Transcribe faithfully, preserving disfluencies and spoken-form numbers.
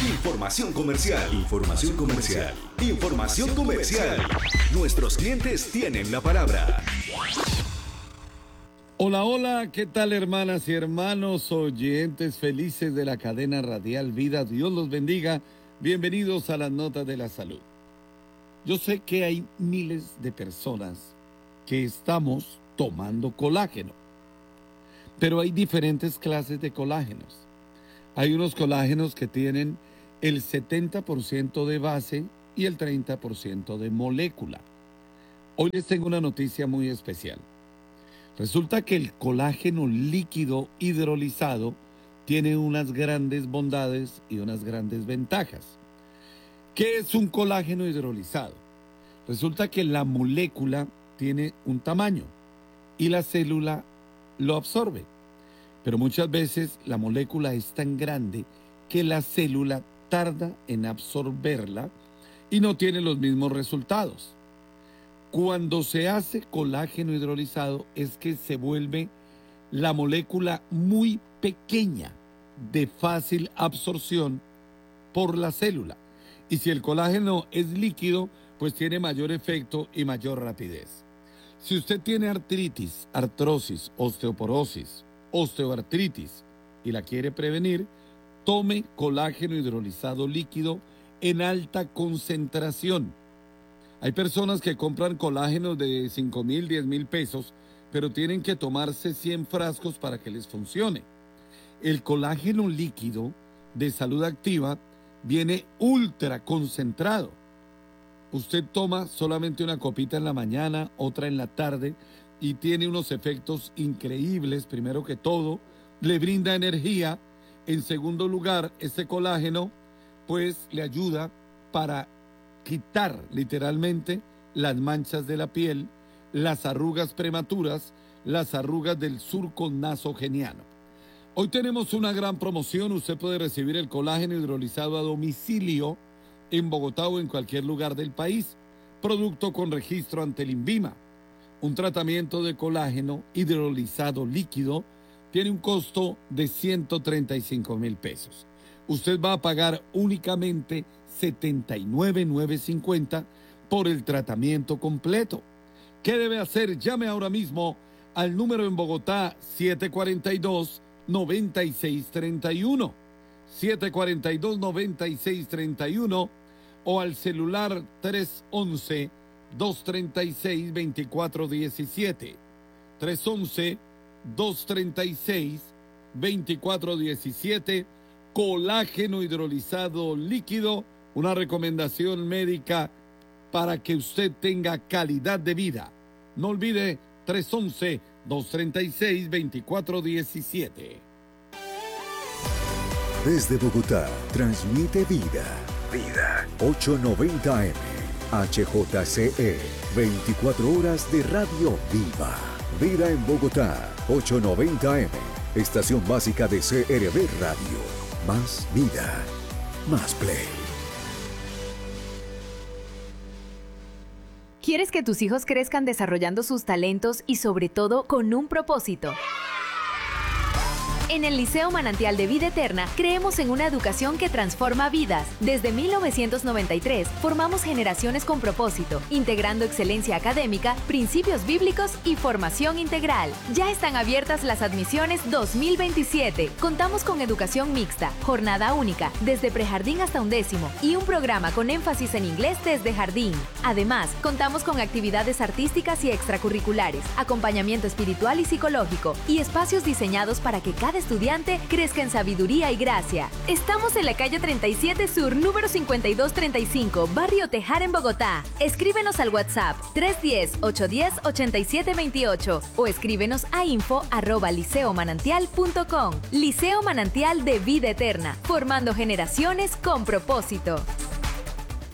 Información comercial. Información comercial. Información comercial. Nuestros clientes tienen la palabra. Hola, hola, ¿qué tal, hermanas y hermanos oyentes felices de la cadena radial Vida? Dios los bendiga. Bienvenidos a las notas de la salud. Yo sé que hay miles de personas que estamos tomando colágeno, pero hay diferentes clases de colágenos. Hay unos colágenos que tienen el setenta por ciento de base y el treinta por ciento de molécula. Hoy les tengo una noticia muy especial. Resulta que el colágeno líquido hidrolizado tiene unas grandes bondades y unas grandes ventajas. ¿Qué es un colágeno hidrolizado? Resulta que la molécula tiene un tamaño y la célula lo absorbe. Pero muchas veces la molécula es tan grande que la célula tarda en absorberla y no tiene los mismos resultados. Cuando se hace colágeno hidrolizado es que se vuelve la molécula muy pequeña, de fácil absorción por la célula. Y si el colágeno es líquido, pues tiene mayor efecto y mayor rapidez. Si usted tiene artritis, artrosis, osteoporosis, osteoartritis y la quiere prevenir, tome colágeno hidrolizado líquido en alta concentración. Hay personas que compran colágeno de cinco mil, diez mil pesos, pero tienen que tomarse cien frascos para que les funcione. El colágeno líquido de Salud Activa viene ultra concentrado. Usted toma solamente una copita en la mañana, otra en la tarde, y tiene unos efectos increíbles. Primero que todo, le brinda energía. En segundo lugar, este colágeno pues le ayuda para quitar literalmente las manchas de la piel, las arrugas prematuras, las arrugas del surco nasogeniano. Hoy tenemos una gran promoción. Usted puede recibir el colágeno hidrolizado a domicilio en Bogotá o en cualquier lugar del país. Producto con registro ante el INVIMA. Un tratamiento de colágeno hidrolizado líquido tiene un costo de ciento treinta y cinco mil pesos. Usted va a pagar únicamente setenta y nueve mil novecientos cincuenta por el tratamiento completo. ¿Qué debe hacer? Llame ahora mismo al número en Bogotá siete cuatro dos, nueve seis tres uno, siete cuatro dos, nueve seis tres uno o al celular tres once, dos treinta y seis, veinticuatro diecisiete, tres once, dos treinta y seis, veinticuatro diecisiete, colágeno hidrolizado líquido, una recomendación médica para que usted tenga calidad de vida. No olvide tres once, dos treinta y seis, veinticuatro diecisiete. Desde Bogotá, transmite Vida. Vida. ochocientos noventa A M. H J C E. veinticuatro horas de radio viva. Vida en Bogotá. ochocientos noventa A M. Estación básica de C R B Radio. Más vida. Más play. ¿Quieres que tus hijos crezcan desarrollando sus talentos y sobre todo con un propósito? En el Liceo Manantial de Vida Eterna creemos en una educación que transforma vidas. Desde mil novecientos noventa y tres formamos generaciones con propósito, integrando excelencia académica, principios bíblicos y formación integral. Ya están abiertas las admisiones dos mil veintisiete. Contamos con educación mixta, jornada única, desde prejardín hasta undécimo y un programa con énfasis en inglés desde jardín. Además, contamos con actividades artísticas y extracurriculares, acompañamiento espiritual y psicológico y espacios diseñados para que cada estudiante crezca en sabiduría y gracia. Estamos en la calle treinta y siete Sur, número cincuenta y dos treinta y cinco, Barrio Tejar en Bogotá. Escríbenos al WhatsApp tres uno cero, ocho uno cero, ocho siete dos ocho o escríbenos a info arroba liceo manantial punto com. Liceo Manantial de Vida Eterna, formando generaciones con propósito.